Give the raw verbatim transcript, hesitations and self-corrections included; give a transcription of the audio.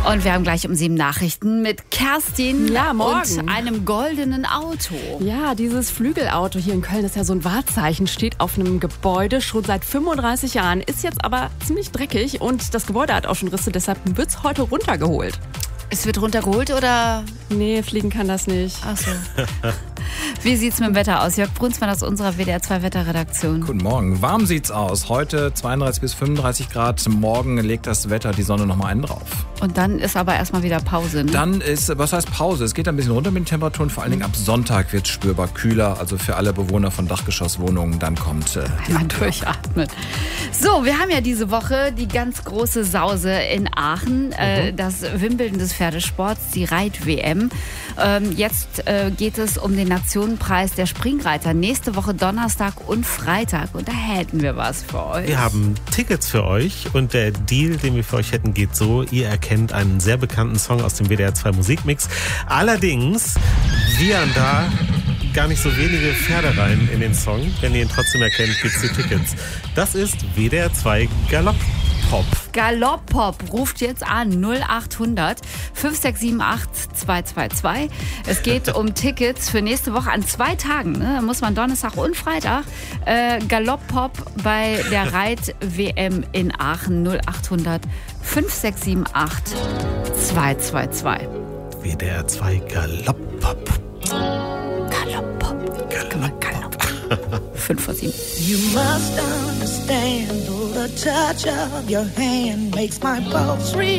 Und wir haben gleich um sieben Nachrichten mit Kerstin ja, morgen. und einem goldenen Auto. Ja, dieses Flügelauto hier in Köln ist ja so ein Wahrzeichen, steht auf einem Gebäude schon seit fünfunddreißig Jahren, ist jetzt aber ziemlich dreckig und das Gebäude hat auch schon Risse, deshalb wird es heute runtergeholt. Es wird runtergeholt oder? Nee, fliegen kann das nicht. Ach so. Wie sieht's mit dem Wetter aus? Jörg Brunsmann aus unserer W D R zwei Wetterredaktion. Guten Morgen. Warm sieht's aus. Heute zweiunddreißig bis fünfunddreißig Grad. Morgen legt das Wetter die Sonne noch mal einen drauf. Und dann ist aber erstmal wieder Pause, ne? Dann ist, was heißt Pause? Es geht ein bisschen runter mit den Temperaturen. Vor allen Dingen ab Sonntag wird's spürbar kühler. Also für alle Bewohner von Dachgeschosswohnungen, dann kommt... Äh, Einmal durchatmen. So, wir haben ja diese Woche die ganz große Sause in Aachen. Mhm. Äh, das Wimbledon des Pferdesports, die Reit-W M. Ähm, jetzt äh, geht es um den Nationenpreis der Springreiter. Nächste Woche Donnerstag und Freitag. Und da hätten wir was für euch. Wir haben Tickets für euch und der Deal, den wir für euch hätten, geht so. Ihr erkennt einen sehr bekannten Song aus dem W D R zwei Musikmix. Allerdings wiehern da gar nicht so wenige Pferdereien in den Song. Wenn ihr ihn trotzdem erkennt, gibt's die Tickets. Das ist W D R zwei Galopp Pop. Galopp Pop ruft jetzt an null acht hundert fünf sechs sieben acht zwei zwei zwei. Es geht um Tickets für nächste Woche an zwei Tagen. Ne? Da muss man Donnerstag und Freitag. Äh, Galopp Pop bei der Reit-W M in Aachen null acht hundert fünf sechs sieben acht zwei zwei zwei. W D R zwei Galopp Pop. Galopp Pop. Galopp Pop. fünf vor sieben. You must understand, though the touch of your hand makes my pulse reach.